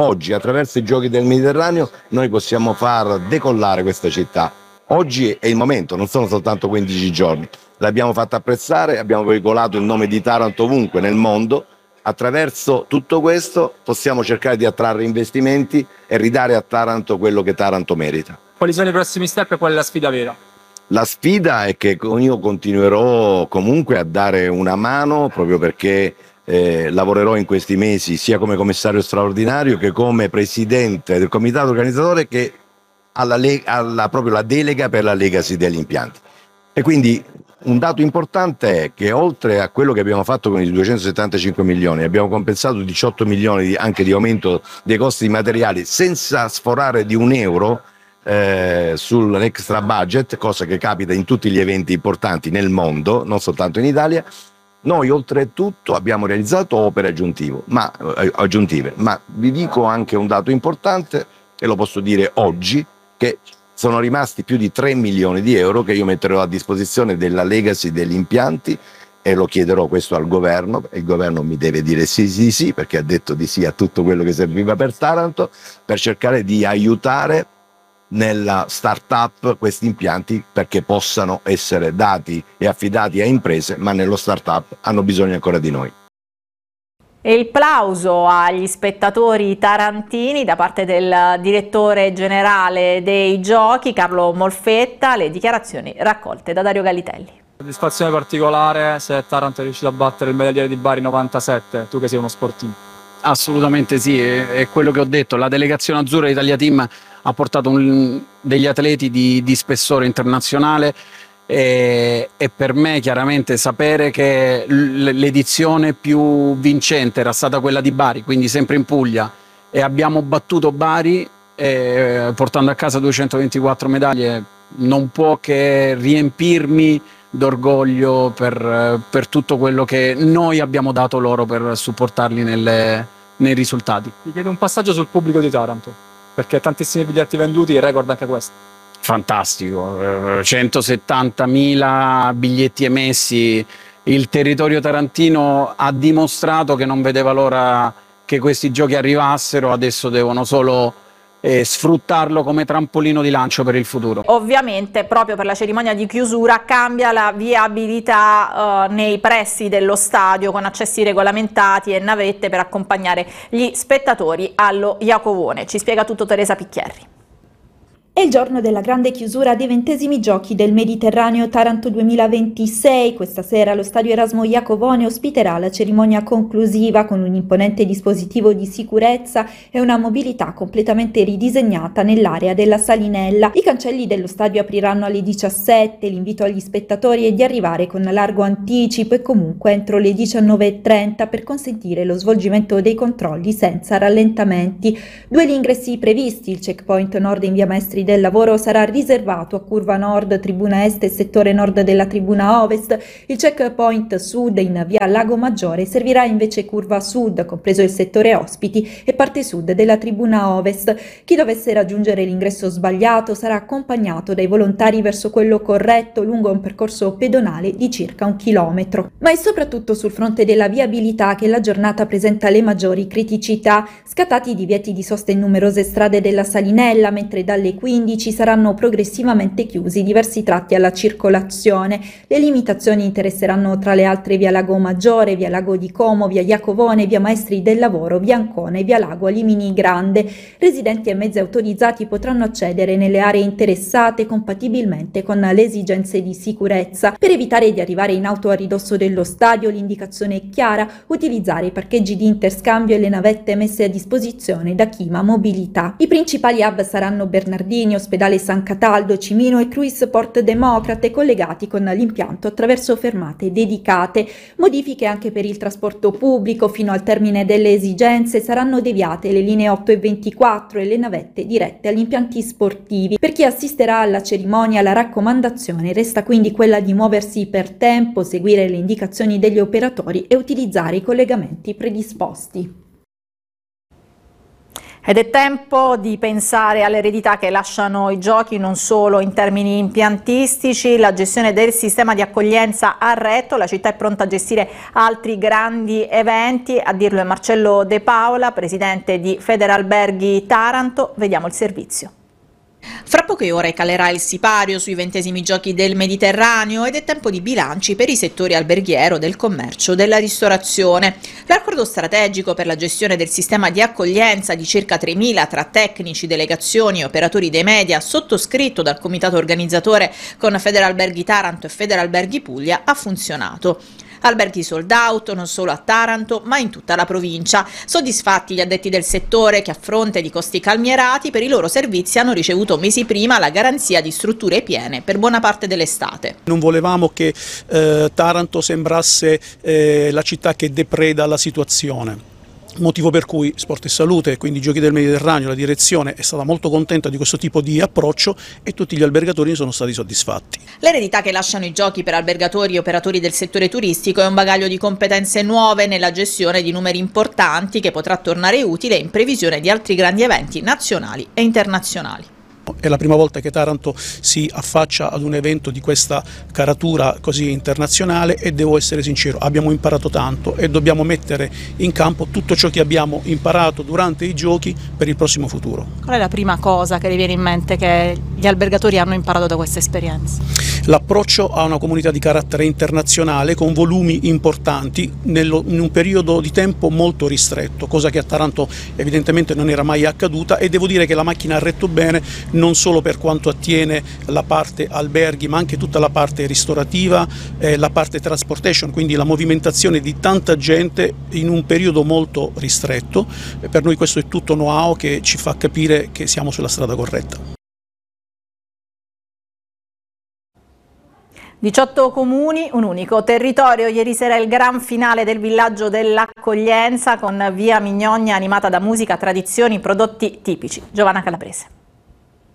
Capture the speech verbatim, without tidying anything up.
oggi attraverso i giochi del Mediterraneo noi possiamo far decollare questa città. Oggi è il momento, non sono soltanto quindici giorni, l'abbiamo fatta apprezzare, abbiamo veicolato il nome di Taranto ovunque nel mondo. Attraverso tutto questo possiamo cercare di attrarre investimenti e ridare a Taranto quello che Taranto merita. Quali sono i prossimi step e qual è la sfida vera? La sfida è che io continuerò comunque a dare una mano, proprio perché eh, lavorerò in questi mesi sia come commissario straordinario che come presidente del comitato organizzatore, che ha la, alla, proprio la delega per la legacy degli impianti. E quindi un dato importante è che oltre a quello che abbiamo fatto con i duecentosettantacinque milioni, abbiamo compensato diciotto milioni di, anche di aumento dei costi di materiali senza sforare di un euro eh, sull'extra budget, cosa che capita in tutti gli eventi importanti nel mondo, non soltanto in Italia. Noi oltretutto abbiamo realizzato opere aggiuntive, ma, eh, aggiuntive, ma vi dico anche un dato importante, e lo posso dire oggi, che sono rimasti più di tre milioni di euro che io metterò a disposizione della legacy degli impianti, e lo chiederò questo al governo, e il governo mi deve dire sì sì sì, perché ha detto di sì a tutto quello che serviva per Taranto, per cercare di aiutare nella start-up questi impianti perché possano essere dati e affidati a imprese, ma nello start-up hanno bisogno ancora di noi. E il plauso agli spettatori tarantini da parte del direttore generale dei giochi Carlo Molfetta, le dichiarazioni raccolte da Dario Galitelli. Soddisfazione particolare se Taranto è riuscito a battere il medagliere di Bari novantasette, tu che sei uno sportivo. Assolutamente sì, è quello che ho detto, la delegazione azzurra Italia Team ha portato un, degli atleti di, di spessore internazionale. E, e per me chiaramente sapere che l'edizione più vincente era stata quella di Bari, quindi sempre in Puglia, e abbiamo battuto Bari eh, portando a casa duecentoventiquattro medaglie, non può che riempirmi d'orgoglio per, per tutto quello che noi abbiamo dato loro per supportarli nelle, nei risultati. Ti chiedo un passaggio sul pubblico di Taranto, perché tantissimi biglietti venduti, il record anche questo. Fantastico, centosettantamila biglietti emessi, il territorio tarantino ha dimostrato che non vedeva l'ora che questi giochi arrivassero, adesso devono solo eh, sfruttarlo come trampolino di lancio per il futuro. Ovviamente proprio per la cerimonia di chiusura cambia la viabilità eh, nei pressi dello stadio, con accessi regolamentati e navette per accompagnare gli spettatori allo Iacovone. Ci spiega tutto Teresa Picchierri. È il giorno della grande chiusura dei ventesimi giochi del Mediterraneo Taranto duemilaventisei. Questa sera lo stadio Erasmo Iacovone ospiterà la cerimonia conclusiva con un imponente dispositivo di sicurezza e una mobilità completamente ridisegnata nell'area della Salinella. I cancelli dello stadio apriranno alle diciassette, l'invito agli spettatori è di arrivare con largo anticipo e comunque entro le diciannove e trenta per consentire lo svolgimento dei controlli senza rallentamenti. Due gli ingressi previsti, il checkpoint nord in via Maestri del Lavoro sarà riservato a curva nord, tribuna est e settore nord della tribuna ovest. Il checkpoint sud in via Lago Maggiore servirà invece curva sud, compreso il settore ospiti e parte sud della tribuna ovest. Chi dovesse raggiungere l'ingresso sbagliato sarà accompagnato dai volontari verso quello corretto lungo un percorso pedonale di circa un chilometro. Ma è soprattutto sul fronte della viabilità che la giornata presenta le maggiori criticità. Scattati i divieti di sosta in numerose strade della Salinella, mentre dalle quindici saranno progressivamente chiusi diversi tratti alla circolazione. Le limitazioni interesseranno tra le altre via Lago Maggiore, via Lago di Como, via Iacovone, via Maestri del Lavoro, via Ancona e via Lago Alimini Grande. Residenti e mezzi autorizzati potranno accedere nelle aree interessate compatibilmente con le esigenze di sicurezza. Per evitare di arrivare in auto a ridosso dello stadio, l'indicazione è chiara: utilizzare i parcheggi di interscambio e le navette messe a disposizione da Chima Mobilità. I principali hub saranno Bernardini, Ospedale San Cataldo, Cimino e Cruise Port Democrate, collegati con l'impianto attraverso fermate dedicate. Modifiche anche per il trasporto pubblico: fino al termine delle esigenze saranno deviate le linee otto e ventiquattro e le navette dirette agli impianti sportivi. Per chi assisterà alla cerimonia la raccomandazione resta quindi quella di muoversi per tempo, seguire le indicazioni degli operatori e utilizzare i collegamenti predisposti. Ed è tempo di pensare all'eredità che lasciano i giochi non solo in termini impiantistici. La gestione del sistema di accoglienza ha retto, la città è pronta a gestire altri grandi eventi, a dirlo è Marcello De Paola, presidente di Federalberghi Taranto. Vediamo il servizio. Fra poche ore calerà il sipario sui ventesimi giochi del Mediterraneo ed è tempo di bilanci per i settori alberghiero, del commercio, della ristorazione. L'accordo strategico per la gestione del sistema di accoglienza di circa tremila tra tecnici, delegazioni e operatori dei media, sottoscritto dal comitato organizzatore con Federalberghi Taranto e Federalberghi Puglia, ha funzionato. Alberghi sold out non solo a Taranto ma in tutta la provincia. Soddisfatti gli addetti del settore che a fronte di costi calmierati per i loro servizi hanno ricevuto mesi prima la garanzia di strutture piene per buona parte dell'estate. Non volevamo che eh, Taranto sembrasse eh, la città che depreda la situazione. Motivo per cui Sport e Salute, quindi i Giochi del Mediterraneo, la direzione è stata molto contenta di questo tipo di approccio e tutti gli albergatori sono stati soddisfatti. L'eredità che lasciano i giochi per albergatori e operatori del settore turistico è un bagaglio di competenze nuove nella gestione di numeri importanti che potrà tornare utile in previsione di altri grandi eventi nazionali e internazionali. È la prima volta che Taranto si affaccia ad un evento di questa caratura così internazionale e devo essere sincero, abbiamo imparato tanto e dobbiamo mettere in campo tutto ciò che abbiamo imparato durante i giochi per il prossimo futuro. Qual è la prima cosa che le viene in mente che gli albergatori hanno imparato da questa esperienza? L'approccio a una comunità di carattere internazionale con volumi importanti nello, in un periodo di tempo molto ristretto, cosa che a Taranto evidentemente non era mai accaduta, e devo dire che la macchina ha retto bene non solo per quanto attiene la parte alberghi ma anche tutta la parte ristorativa, eh, la parte transportation, quindi la movimentazione di tanta gente in un periodo molto ristretto. Per noi questo è tutto know-how che ci fa capire che siamo sulla strada corretta. diciotto comuni, un unico territorio. Ieri sera il gran finale del villaggio dell'accoglienza con Via Mignonia animata da musica, tradizioni, prodotti tipici. Giovanna Calabrese.